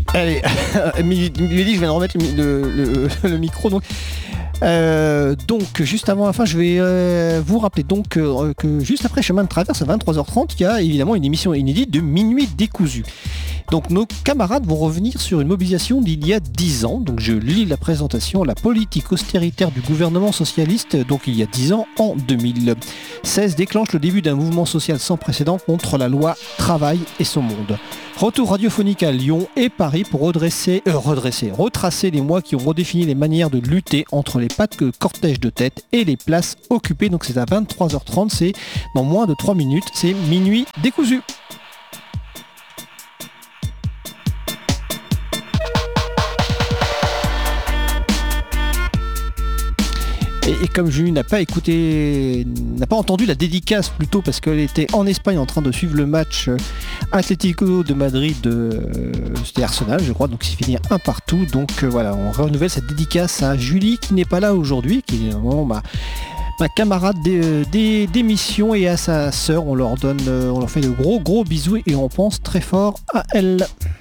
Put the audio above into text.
Allez, Mehdi, je viens de remettre le micro. Donc, juste avant la fin, je vais vous rappeler que juste après Chemin de Traverse, à 23h30, il y a évidemment une émission inédite de Minuit décousu. Donc nos camarades vont revenir sur une mobilisation d'il y a 10 ans. Donc je lis la présentation, la politique austéritaire du gouvernement socialiste, donc il y a 10 ans, en 2016, déclenche le début d'un mouvement social sans précédent contre la loi Travail et son monde. Retour radiophonique à Lyon et Paris pour retracer les mois qui ont redéfini les manières de lutter entre les pattes de cortège de tête et les places occupées. Donc c'est à 23h30, c'est dans moins de 3 minutes, c'est Minuit décousu. Et comme Julie n'a pas entendu la dédicace plutôt parce qu'elle était en Espagne en train de suivre le match Atlético de Madrid, c'était Arsenal je crois, donc c'est fini 1-1. Donc voilà, on renouvelle cette dédicace à Julie qui n'est pas là aujourd'hui, qui est vraiment ma camarade d'émission, et à sa sœur, on leur fait de gros bisous et on pense très fort à elle.